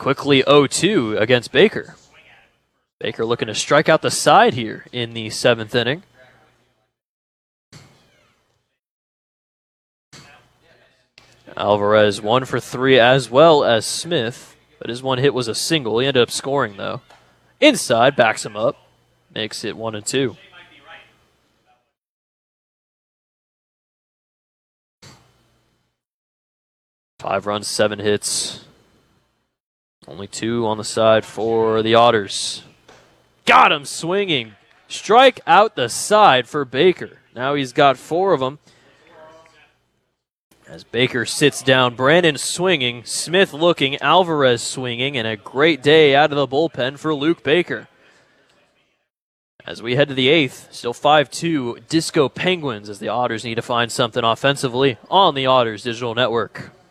quickly 0-2 against Baker. Baker looking to strike out the side here in the 7th inning. Alvarez 1 for 3 as well as Smith, but his one hit was a single. He ended up scoring though. Inside, backs him up, makes it 1-2. Five runs, 7 hits. Only 2 on the side for the Otters. Got him swinging. Strike out the side for Baker. Now he's got 4 of them. As Baker sits down, Brandon swinging, Smith looking, Alvarez swinging, and a great day out of the bullpen for Luke Baker. As we head to the 8th, still 5-2, Disco Penguins as the Otters need to find something offensively on the Otters Digital Network.